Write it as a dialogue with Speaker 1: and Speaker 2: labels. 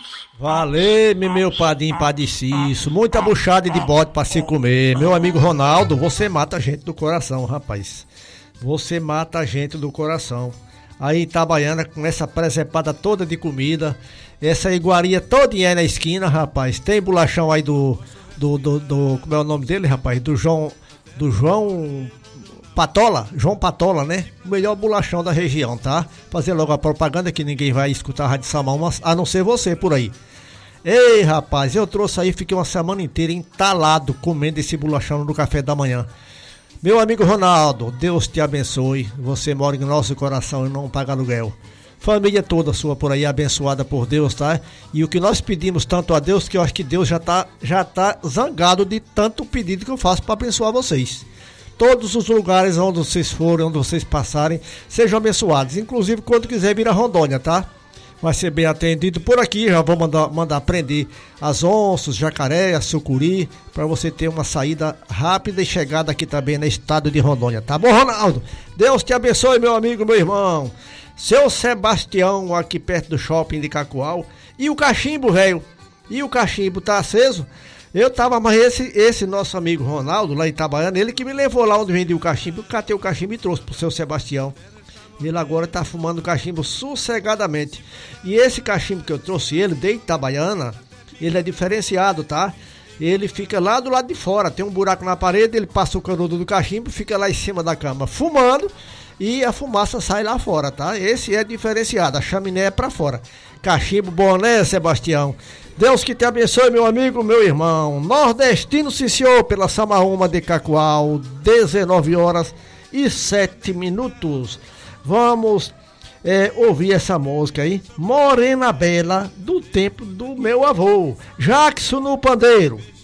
Speaker 1: Valeu, meu padrinho padeciço. Muita buchada de bode pra se comer. Meu amigo Ronaldo, você mata a gente do coração, rapaz. Você mata a gente do coração. Aí em Itabaiana, com essa presepada toda de comida, essa iguaria todinha aí na esquina, rapaz. Tem bolachão aí do como é o nome dele, rapaz? Do João Patola, João Patola, né? O melhor bolachão da região, tá? Fazer logo a propaganda que ninguém vai escutar a Rádio Samão, a não ser você por aí. Ei, rapaz, eu trouxe aí, fiquei uma semana inteira entalado comendo esse bolachão no café da manhã. Meu amigo Ronaldo, Deus te abençoe. Você mora em nosso coração e não paga aluguel. Família toda sua por aí, abençoada por Deus, tá? E o que nós pedimos tanto a Deus, que eu acho que Deus já tá zangado de tanto pedido que eu faço para abençoar vocês. Todos os lugares onde vocês forem, onde vocês passarem, sejam abençoados. Inclusive quando quiser vir a Rondônia, tá? Vai ser bem atendido por aqui. Já vou mandar prender as onças, jacaré, a sucuri, para você ter uma saída rápida e chegada aqui também no estado de Rondônia. Tá bom, Ronaldo? Deus te abençoe, meu amigo, meu irmão. Seu Sebastião, aqui perto do shopping de Cacoal. E o cachimbo, velho? E o cachimbo tá aceso? Eu tava, mas esse nosso amigo Ronaldo, lá em Itabaiana, ele que me levou lá onde vendia o cachimbo, eu catei o cachimbo e trouxe pro seu Sebastião. Ele agora tá fumando cachimbo sossegadamente. E esse cachimbo que eu trouxe ele, de Itabaiana, ele é diferenciado, tá? Ele fica lá do lado de fora, tem um buraco na parede, ele passa o canudo do cachimbo, fica lá em cima da cama fumando e a fumaça sai lá fora, tá? Esse é diferenciado, a chaminé é pra fora. Cachimbo bom, né, Sebastião? Deus que te abençoe, meu amigo, meu irmão. Nordestino, sim, senhor, pela Samaúma de Cacoal, 19h07. Vamos ouvir essa música aí, Morena Bela, do tempo do meu avô, Jackson no pandeiro.